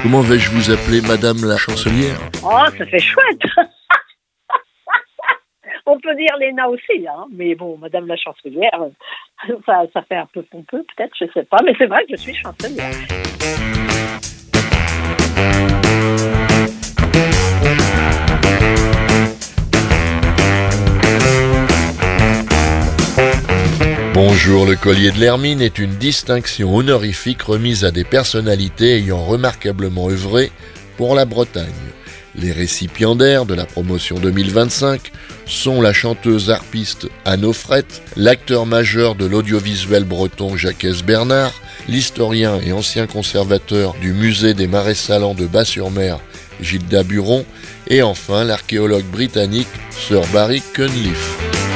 Comment vais-je vous appeler, Madame la chancelière? Oh, ça fait chouette. On peut dire Léna aussi, hein. Mais bon, Madame la chancelière, ça fait un peu pompeux, peut-être, je sais pas. Mais c'est vrai que je suis chancelière. Bonjour, le collier de l'Hermine est une distinction honorifique remise à des personnalités ayant remarquablement œuvré pour la Bretagne. Les récipiendaires de la promotion 2025 sont la chanteuse harpiste Anne Offrette, l'acteur majeur de l'audiovisuel breton Jacques Bernard, l'historien et ancien conservateur du musée des Marais Salants de Bas-sur-Mer Gilda Buron et enfin l'archéologue britannique Sir Barry Cunliffe.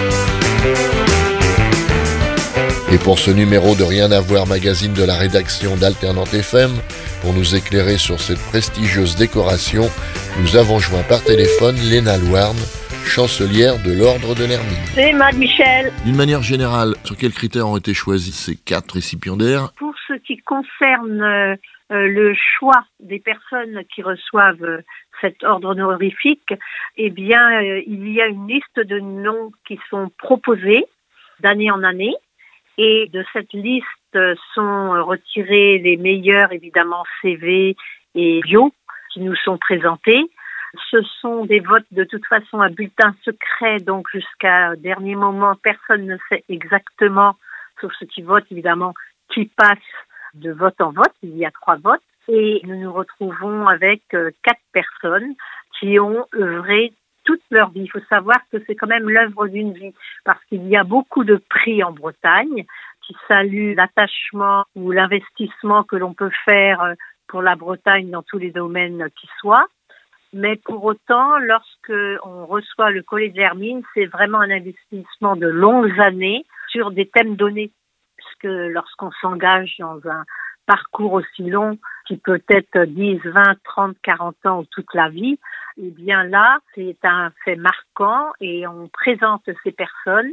Et pour ce numéro de Rien à voir magazine de la rédaction d'Alternante FM, pour nous éclairer sur cette prestigieuse décoration, nous avons joint par téléphone Léna Louarn, chancelière de l'Ordre de l'Hermine. C'est Mad Michel. D'une manière générale, sur quels critères ont été choisis ces 4 récipiendaires? Pour ce qui concerne le choix des personnes qui reçoivent cet ordre honorifique, eh bien, il y a une liste de noms qui sont proposés d'année en année. Et de cette liste sont retirés les meilleurs, évidemment, CV et bio qui nous sont présentés. Ce sont des votes de toute façon à bulletin secret, donc jusqu'à dernier moment, personne ne sait exactement, sauf ceux qui votent évidemment, qui passe de vote en vote. Il y a 3 votes. Et nous nous retrouvons avec 4 personnes qui ont œuvré toute leur vie. Il faut savoir que c'est quand même l'œuvre d'une vie, parce qu'il y a beaucoup de prix en Bretagne qui saluent l'attachement ou l'investissement que l'on peut faire pour la Bretagne dans tous les domaines qui soient. Mais pour autant, lorsque on reçoit le collier de l'Hermine, c'est vraiment un investissement de longues années sur des thèmes donnés, puisque lorsqu'on s'engage dans un parcours aussi long, qui peut être 10, 20, 30, 40 ans ou toute la vie, eh bien là, c'est un fait marquant et on présente ces personnes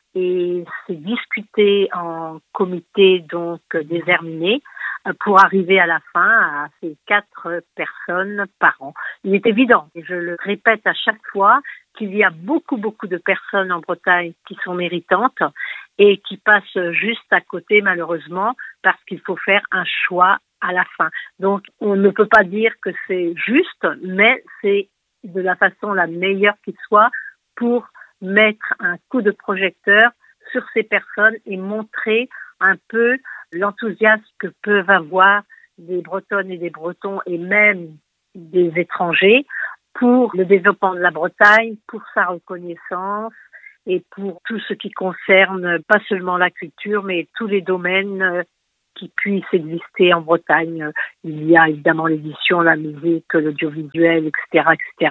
et c'est discuté en comité donc déterminé pour arriver à la fin à ces 4 personnes par an. Il est évident, et je le répète à chaque fois, qu'il y a beaucoup de personnes en Bretagne qui sont méritantes et qui passent juste à côté malheureusement parce qu'il faut faire un choix à la fin. Donc on ne peut pas dire que c'est juste, mais c'est de la façon la meilleure qui soit pour mettre un coup de projecteur sur ces personnes et montrer un peu l'enthousiasme que peuvent avoir des Bretonnes et des Bretons et même des étrangers pour le développement de la Bretagne, pour sa reconnaissance et pour tout ce qui concerne pas seulement la culture mais tous les domaines qui puissent exister en Bretagne. Il y a évidemment l'édition, la musique, l'audiovisuel, etc.,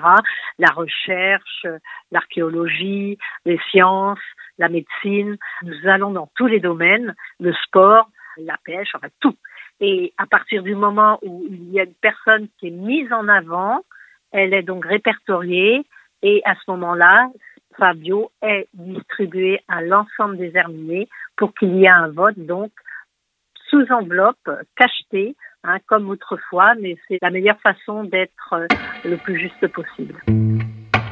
la recherche, l'archéologie, les sciences, la médecine. Nous allons dans tous les domaines, le sport, la pêche, enfin tout. Et à partir du moment où il y a une personne qui est mise en avant, elle est donc répertoriée et à ce moment-là, Fabio est distribué à l'ensemble des Herminés pour qu'il y ait un vote donc sous enveloppe, cacheté, comme autrefois, mais c'est la meilleure façon d'être le plus juste possible.